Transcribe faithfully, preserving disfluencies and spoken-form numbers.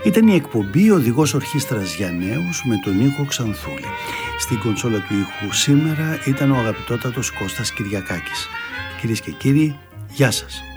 Ήταν η εκπομπή «Οδηγός Ορχήστρας για Νέους» με τον Νίκο Ξανθούλη. Στην κονσόλα του ήχου σήμερα ήταν ο αγαπητότατος Κώστας Κυριακάκης. Κυρίες και κύριοι, γεια σας.